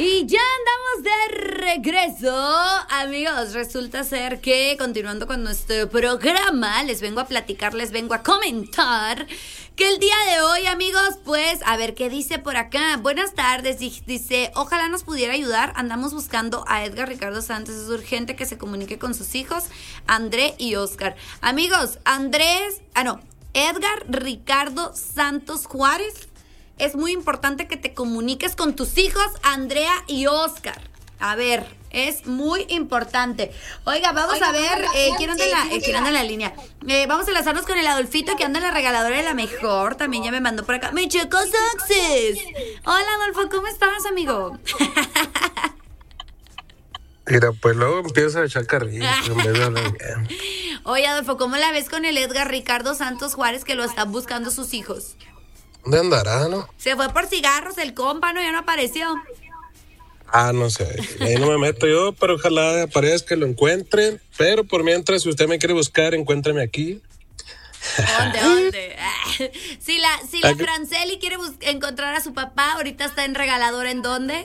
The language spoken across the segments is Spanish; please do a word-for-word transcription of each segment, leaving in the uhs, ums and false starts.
Y ya andamos de regreso, amigos. Resulta ser que continuando con nuestro programa, les vengo a platicar, les vengo a comentar que el día de hoy, amigos, pues, a ver qué dice por acá. Buenas tardes, dice, ojalá nos pudiera ayudar. Andamos buscando a Edgar Ricardo Santos. Es urgente que se comunique con sus hijos, André y Oscar. Amigos, Andrés, ah no, Edgar Ricardo Santos Juárez. Es muy importante que te comuniques con tus hijos, Andrea y Oscar. A ver, es muy importante. Oiga, vamos Oiga, a ver eh, quién anda en la, eh, quién anda en la línea. Eh, vamos a enlazarnos con el Adolfito, que anda en la regaladora de la mejor. También ya me mandó por acá. ¡Me checó Access! Hola, Adolfo, ¿cómo estás, amigo? Mira, pues luego empieza a echar carrilla. Oye, Adolfo, ¿cómo la ves con el Edgar Ricardo Santos Juárez, que lo están buscando sus hijos? ¿Dónde andará, no? Se fue por cigarros el compa, ¿no? Ya no apareció. Ah, no sé. Ahí no me meto yo, pero ojalá aparezca que lo encuentre. Pero por mientras, si usted me quiere buscar, encuéntrame aquí. ¿Dónde, dónde? Si la, si la Franceli quiere bus- encontrar a su papá, ahorita está en regaladora, ¿en dónde?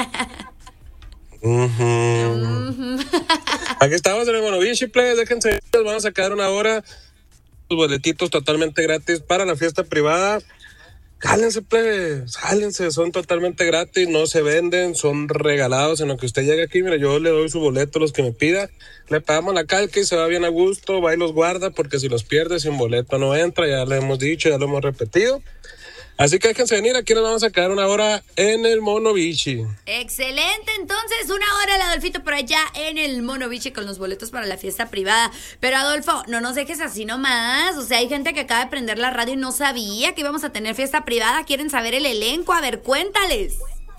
Uh-huh. Uh-huh. Aquí estamos en el Monovici, please. Déjense, vamos a sacar una hora. Los boletitos totalmente gratis para la fiesta privada. Jálense, plebes, jálense, son totalmente gratis, no se venden, son regalados, en lo que usted llegue aquí, mira, yo le doy su boleto a los que me pida, le pagamos la calca y se va bien a gusto, va y los guarda, porque si los pierde sin boleto no entra, ya lo hemos dicho, ya lo hemos repetido. Así que déjense venir, aquí nos vamos a quedar una hora en el Monovici. Excelente, entonces una hora el Adolfito por allá en el Monovici con los boletos para la fiesta privada. Pero Adolfo, no nos dejes así nomás, o sea, hay gente que acaba de prender la radio y no sabía que íbamos a tener fiesta privada, quieren saber el elenco, a ver, cuéntales.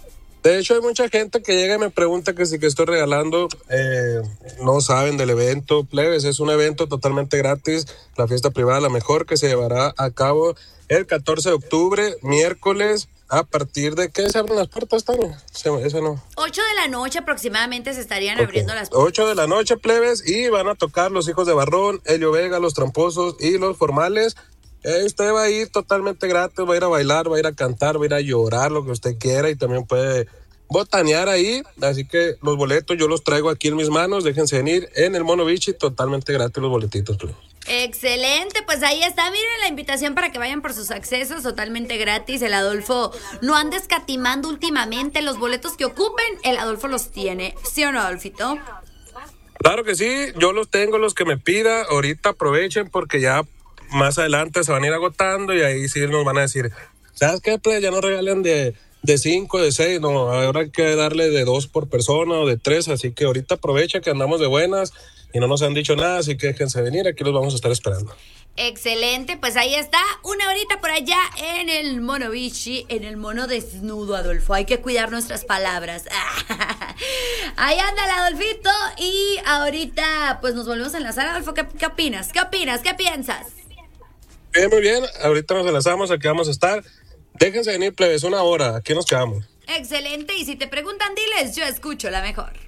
De hecho, hay mucha gente que llega y me pregunta que si que estoy regalando, eh, no saben del evento, plebes, es un evento totalmente gratis, la fiesta privada, la mejor, que se llevará a cabo el catorce de octubre, miércoles, a partir de ¿qué se abren las puertas, Tania? Ese no. ocho de la noche aproximadamente se estarían okay. abriendo las puertas. ocho de la noche, plebes, y van a tocar los Hijos de Barrón, Elio Vega, los Tramposos y los Formales. Eh, usted va a ir totalmente gratis, va a ir a bailar, va a ir a cantar, va a ir a llorar, lo que usted quiera, y también puede botanear ahí, así que los boletos yo los traigo aquí en mis manos, déjense venir en el Monovici, totalmente gratis los boletitos, plebes. Excelente, pues ahí está, miren la invitación para que vayan por sus accesos, totalmente gratis. El Adolfo no anda escatimando últimamente, los boletos que ocupen, el Adolfo los tiene, ¿sí o no, Adolfito? Claro que sí, yo los tengo, los que me pida, ahorita aprovechen porque ya más adelante se van a ir agotando y ahí sí nos van a decir, ¿sabes qué, play? Ya no regalen de, de cinco, de seis, no, ahora hay que darle de dos por persona o de tres, así que ahorita aprovechen que andamos de buenas y no nos han dicho nada, así que déjense venir, aquí los vamos a estar esperando. Excelente, pues ahí está, una horita por allá en el Monovici, en el mono desnudo, Adolfo, hay que cuidar nuestras palabras. Ahí anda el Adolfito y ahorita pues nos volvemos a enlazar. Adolfo, ¿qué, qué opinas? ¿Qué opinas? ¿Qué piensas? Bien, muy bien, ahorita nos enlazamos, aquí vamos a estar. Déjense venir, plebes, una hora, aquí nos quedamos. Excelente, y si te preguntan, diles, yo escucho la mejor.